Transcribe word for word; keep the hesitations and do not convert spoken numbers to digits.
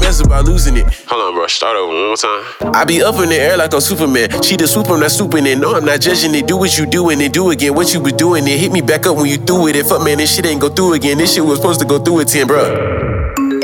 stress about losing it. Hold on, bro. Start over one more time. I be up in the air like I'm Superman. She the swoop, I'm not swooping it. No, I'm not judging it. Do what you do and then do again what you was doing. It hit me back up when you threw it. And fuck, man, this shit ain't go through again. This shit was supposed to go through at ten, bruh.